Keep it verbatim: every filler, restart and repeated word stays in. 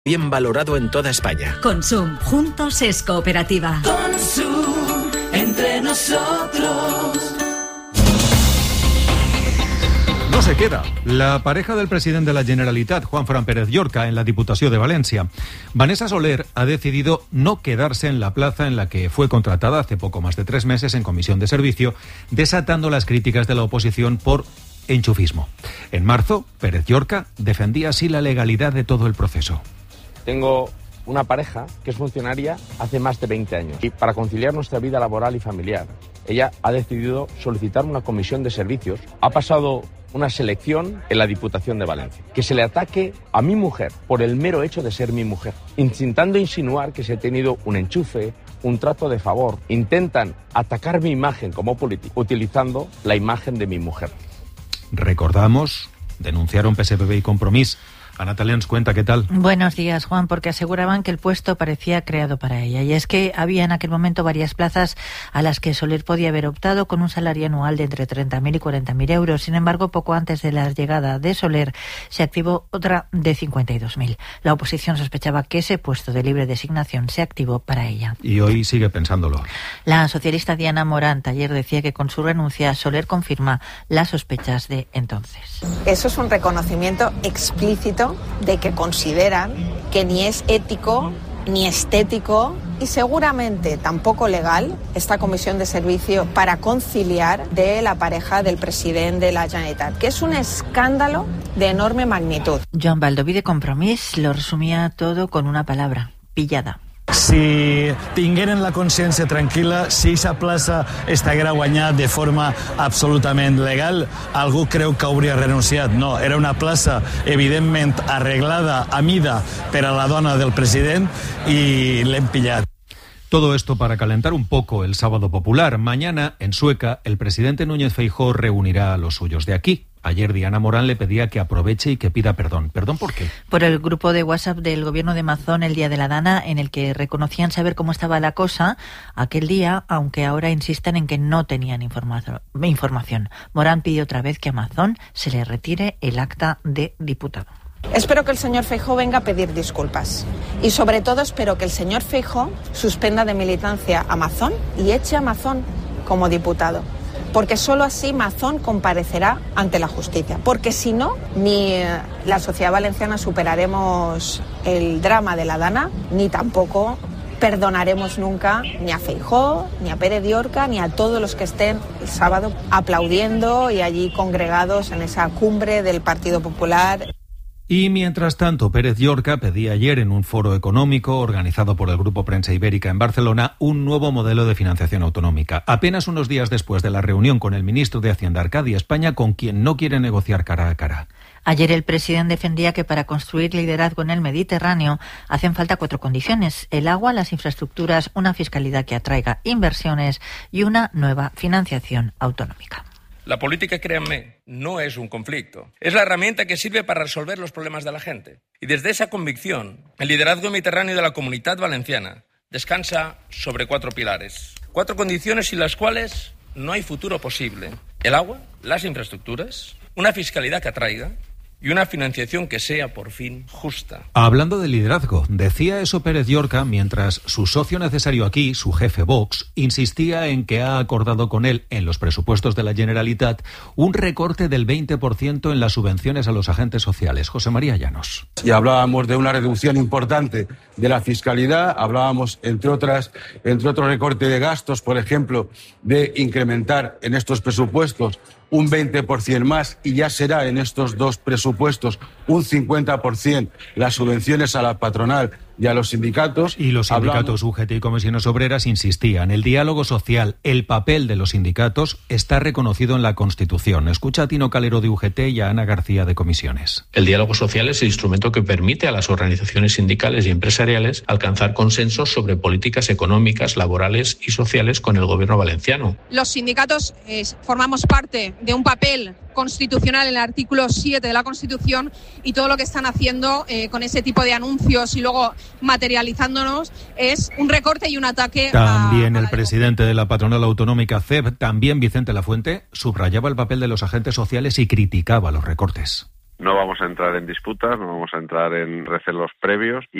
Bien valorado en toda España. Consum, juntos es cooperativa. Consum, entre nosotros. No se queda. La pareja del presidente de la Generalitat, Juanfran Pérez Llorca, en la Diputació de Valencia. Vanessa Soler ha decidido no quedarse en la plaza en la que fue contratada hace poco más de tres meses en comisión de servicio, desatando las críticas de la oposición por enchufismo. En marzo, Pérez Llorca defendía así la legalidad de todo el proceso. Tengo una pareja que es funcionaria hace más de veinte años y para conciliar nuestra vida laboral y familiar, ella ha decidido solicitar una comisión de servicios. Ha pasado una selección en la Diputación de Valencia. Que se le ataque a mi mujer por el mero hecho de ser mi mujer, intentando insinuar que se ha tenido un enchufe, un trato de favor. Intentan atacar mi imagen como político utilizando la imagen de mi mujer. Recordamos, denunciaron P S P B y Compromís. Ana Talía nos cuenta, ¿qué tal? Buenos días, Juan, porque aseguraban que el puesto parecía creado para ella. Y es que había en aquel momento varias plazas a las que Soler podía haber optado con un salario anual de entre treinta mil y cuarenta mil euros. Sin embargo, poco antes de la llegada de Soler, se activó otra de cincuenta y dos mil. La oposición sospechaba que ese puesto de libre designación se activó para ella. Y hoy sigue pensándolo. La socialista Diana Morant ayer decía que con su renuncia Soler confirma las sospechas de entonces. Eso es un reconocimiento explícito de que consideran que ni es ético ni estético y seguramente tampoco legal esta comisión de servicio para conciliar de la pareja del presidente de la Generalitat, que es un escándalo de enorme magnitud. Joan Baldoví de Compromís lo resumía todo con una palabra: pillada. Si tingueren la consciència tranquil·la, si aquesta plaça estiguera guanyada de forma absolutament legal, algú creu que hauria renunciat. No, era una plaça evidentment arreglada a mida per a la dona del president i l'hem pillat. Todo esto para calentar un poco el sábado popular. Mañana, en Sueca, el presidente Núñez Feijóo reunirá a los suyos de aquí. Ayer Diana Morán le pedía que aproveche y que pida perdón. ¿Perdón por qué? Por el grupo de WhatsApp del gobierno de Mazón el día de la Dana, en el que reconocían saber cómo estaba la cosa aquel día, aunque ahora insisten en que no tenían informa- información. Morán pidió otra vez que a Mazón se le retire el acta de diputado. Espero que el señor Feijóo venga a pedir disculpas. Y sobre todo espero que el señor Feijóo suspenda de militancia a Mazón y eche a Mazón como diputado. Porque solo así Mazón comparecerá ante la justicia. Porque si no, ni la sociedad valenciana superaremos el drama de la Dana, ni tampoco perdonaremos nunca ni a Feijóo, ni a Pérez Llorca, ni a todos los que estén el sábado aplaudiendo y allí congregados en esa cumbre del Partido Popular. Y mientras tanto, Pérez Llorca pedía ayer en un foro económico organizado por el Grupo Prensa Ibérica en Barcelona un nuevo modelo de financiación autonómica. Apenas unos días después de la reunión con el ministro de Hacienda Arcadia España, con quien no quiere negociar cara a cara. Ayer el presidente defendía que para construir liderazgo en el Mediterráneo hacen falta cuatro condiciones: el agua, las infraestructuras, una fiscalidad que atraiga inversiones y una nueva financiación autonómica. La política, créanme, no es un conflicto. Es la herramienta que sirve para resolver los problemas de la gente. Y desde esa convicción, el liderazgo mediterráneo de la Comunitat Valenciana descansa sobre cuatro pilares. Cuatro condiciones sin las cuales no hay futuro posible: el agua, las infraestructuras, una fiscalidad que atraiga y una financiación que sea, por fin, justa. Hablando de liderazgo, decía eso Pérez Llorca mientras su socio necesario aquí, su jefe Vox, insistía en que ha acordado con él, en los presupuestos de la Generalitat, un recorte del veinte por ciento en las subvenciones a los agentes sociales. José María Llanos. Y hablábamos de una reducción importante de la fiscalidad, hablábamos, entre otras, entre otros recorte de gastos, por ejemplo, de incrementar en estos presupuestos un veinte por ciento más, y ya será en estos dos presupuestos un cincuenta por ciento las subvenciones a la patronal y a los sindicatos. Y los sindicatos U G T y Comisiones Obreras insistían: el diálogo social, el papel de los sindicatos está reconocido en la Constitución. Escucha a Tino Calero de U G T y a Ana García de Comisiones. El diálogo social es el instrumento que permite a las organizaciones sindicales y empresariales alcanzar consensos sobre políticas económicas, laborales y sociales con el gobierno valenciano. Los sindicatos eh, formamos parte de un papel constitucional en el artículo siete de la Constitución, y todo lo que están haciendo eh, con ese tipo de anuncios y luego materializándonos es un recorte y un ataque. También a, a el presidente de la patronal autonómica C E B, también Vicente Lafuente, subrayaba el papel de los agentes sociales y criticaba los recortes. No vamos a entrar en disputas, no vamos a entrar en recelos previos.